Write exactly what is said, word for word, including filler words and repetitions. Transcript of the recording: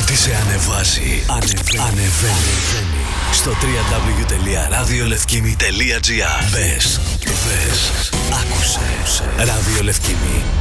Ό,τι σε ανεβάζει, ανεβαίνει. ανεβαίνει. Στο double-u double-u double-u τελεία ραδιολευκήμι τελεία τζι άρ. Μπες, μπες, άκουσε. Ραδιολευκήμι.